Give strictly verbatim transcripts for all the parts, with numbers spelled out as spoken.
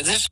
this.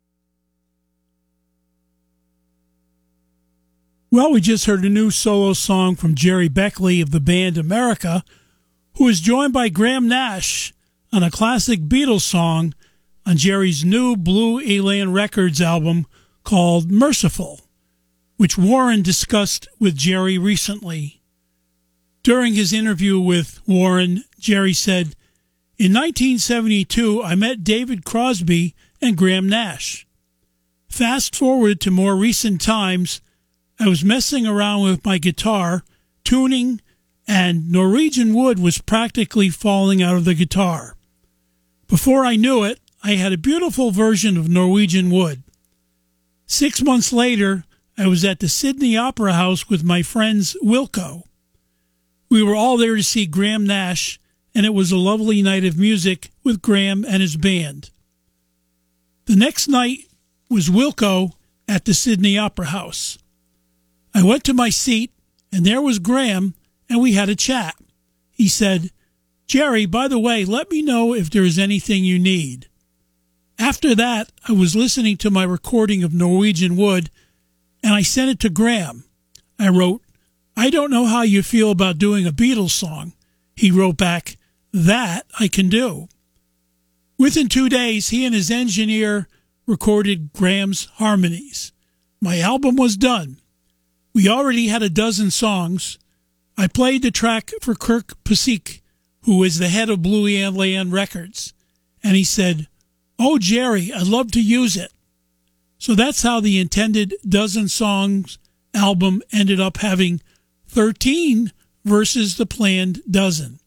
Well, we just heard a new solo song from Jerry Beckley of the band America, who is joined by Graham Nash on a classic Beatles song on Jerry's new Blue Alien Records album called Merciful, which Warren discussed with Jerry recently. During his interview with Warren, Jerry said, "In nineteen seventy-two, I met David Crosby and Graham Nash. Fast forward to more recent times, I was messing around with my guitar, tuning, and Norwegian Wood was practically falling out of the guitar. Before I knew it, I had a beautiful version of Norwegian Wood. Six months later, I was at the Sydney Opera House with my friends Wilco. We were all there to see Graham Nash, and it was a lovely night of music with Graham and his band. The next night was Wilco at the Sydney Opera House. I went to my seat, and there was Graham, and we had a chat. He said, 'Jerry, by the way, let me know if there is anything you need.' After that, I was listening to my recording of Norwegian Wood, and I sent it to Graham. I wrote, 'I don't know how you feel about doing a Beatles song.' He wrote back, 'That I can do.' Within two days, he and his engineer recorded Graham's harmonies. My album was done. We already had a dozen songs. I played the track for Kirk Pasiek, who is the head of Blue Alien Records, and he said, 'Oh, Jerry, I'd love to use it.' So that's how the intended dozen songs album ended up having thirteen versus the planned dozen.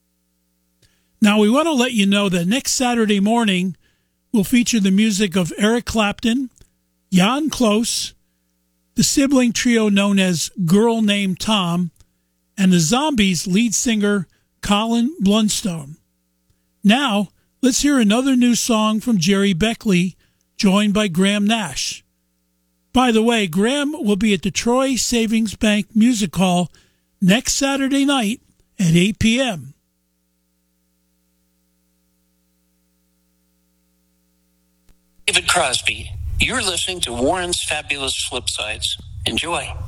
Now, we want to let you know that next Saturday morning will feature the music of Eric Clapton, Jan Close, the sibling trio known as Girl Named Tom, and the Zombies lead singer Colin Blunstone. Now, let's hear another new song from Jerry Beckley, joined by Graham Nash. By the way, Graham will be at the Troy Savings Bank Music Hall next Saturday night at eight p.m. David Crosby. You're listening to Warren's Fabulous Flipsides. Enjoy.